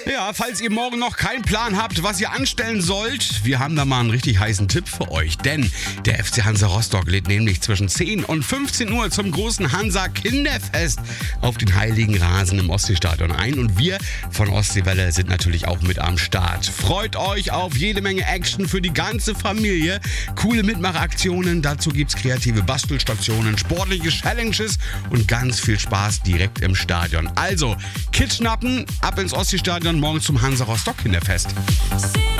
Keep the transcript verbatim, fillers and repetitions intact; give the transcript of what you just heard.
Ja, falls ihr morgen noch keinen Plan habt, was ihr anstellen sollt, wir haben da mal einen richtig heißen Tipp für euch. Denn der F C Hansa Rostock lädt nämlich zwischen zehn und fünfzehn Uhr zum großen Hansa Kinderfest auf den heiligen Rasen im Ostseestadion ein. Und wir von Ostseewelle sind natürlich auch mit am Start. Freut euch auf jede Menge Action für die ganze Familie. Coole Mitmachaktionen, dazu gibt's kreative Bastelstationen, sportliche Challenges und ganz viel Spaß direkt im Stadion. Also, Kids schnappen, ab ins Ostseestadion, morgen zum Hansa Rostock Kinderfest.